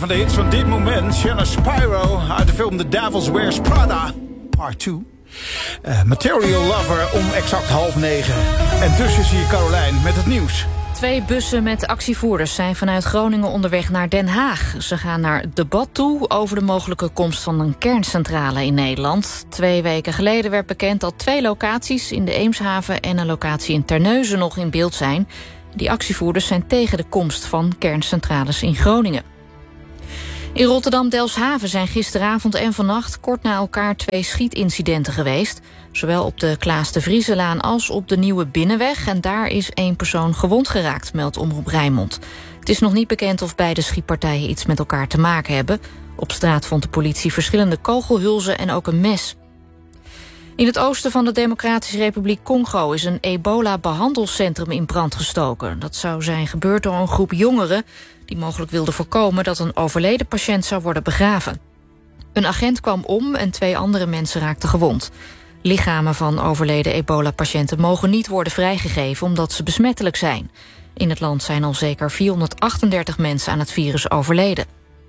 van de hits van dit moment. Shanna Spyro uit de film The Devil's Wears Prada, part 2. Material Lover om exact 8:30. En tussen zie je Carolijn met het nieuws. 2 bussen met actievoerders zijn vanuit Groningen onderweg naar Den Haag. Ze gaan naar debat toe over de mogelijke komst van een kerncentrale in Nederland. 2 weken geleden werd bekend dat 2 locaties in de Eemshaven en een locatie in Terneuzen nog in beeld zijn. Die actievoerders zijn tegen de komst van kerncentrales in Groningen. In Rotterdam-Delfshaven zijn gisteravond en vannacht kort na elkaar 2 schietincidenten geweest. Zowel op de Klaas de Vriezelaan als op de Nieuwe Binnenweg. En daar is 1 persoon gewond geraakt, meldt Omroep Rijnmond. Het is nog niet bekend of beide schietpartijen iets met elkaar te maken hebben. Op straat vond de politie verschillende kogelhulzen en ook een mes. In het oosten van de Democratische Republiek Congo is een ebola-behandelcentrum in brand gestoken. Dat zou zijn gebeurd door een groep jongeren die mogelijk wilden voorkomen dat een overleden patiënt zou worden begraven. Een agent kwam om en 2 andere mensen raakten gewond. Lichamen van overleden ebola-patiënten mogen niet worden vrijgegeven omdat ze besmettelijk zijn. In het land zijn al zeker 438 mensen aan het virus overleden.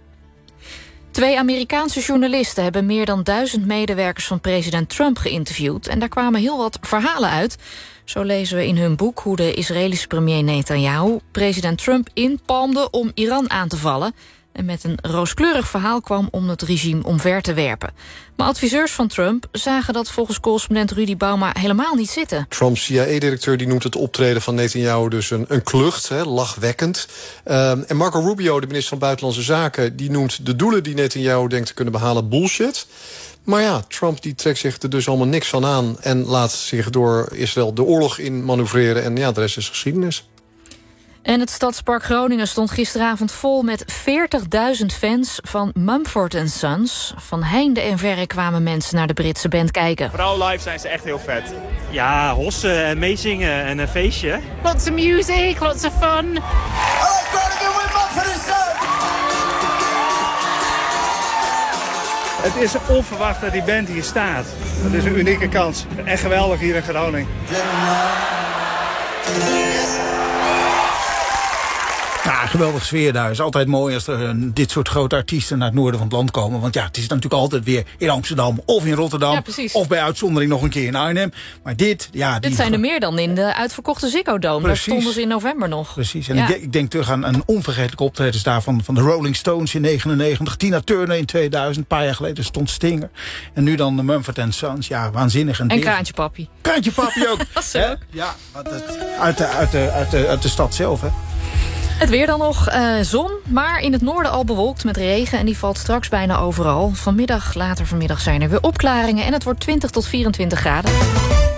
2 Amerikaanse journalisten hebben meer dan 1000 medewerkers van president Trump geïnterviewd. En daar kwamen heel wat verhalen uit. Zo lezen we in hun boek hoe de Israëlische premier Netanyahu president Trump inpalmde om Iran aan te vallen. En met een rooskleurig verhaal kwam om het regime omver te werpen. Maar adviseurs van Trump zagen dat volgens correspondent Rudy Bauma helemaal niet zitten. Trumps CIA-directeur die noemt het optreden van Netanyahu dus een klucht, lachwekkend. En Marco Rubio, de minister van Buitenlandse Zaken, die noemt de doelen die Netanyahu denkt te kunnen behalen bullshit. Maar ja, Trump die trekt zich er dus allemaal niks van aan en laat zich door Israël de oorlog in manoeuvreren. En ja, de rest is geschiedenis. En het Stadspark Groningen stond gisteravond vol met 40.000 fans van Mumford & Sons. Van heinde en verre kwamen mensen naar de Britse band kijken. Vooral live zijn ze echt heel vet. Ja, hossen en meezingen en een feestje. Lots of music, lots of fun. Groningen with Mumford & Sons! Het is onverwacht dat die band hier staat. Het is een unieke kans. Echt geweldig hier in Groningen. Ja, geweldige sfeer daar. Het is altijd mooi als er dit soort grote artiesten naar het noorden van het land komen. Want ja, het is natuurlijk altijd weer in Amsterdam of in Rotterdam. Ja, of bij uitzondering nog een keer in Arnhem. Maar dit zijn er meer dan in de uitverkochte Ziggo Dome. Daar stonden ze in november nog. Precies. En ik denk terug aan een onvergetelijke optredens daar van de Rolling Stones in 1999. Tina Turner in 2000. Een paar jaar geleden stond Stinger. En nu dan de Mumford & Sons. Ja, waanzinnig. En Kraantje Papi. Kraantje Papi ook. Ja, uit de stad zelf, hè. Het weer dan nog, zon, maar in het noorden al bewolkt met regen. En die valt straks bijna overal. Later vanmiddag zijn er weer opklaringen. En het wordt 20 tot 24 graden.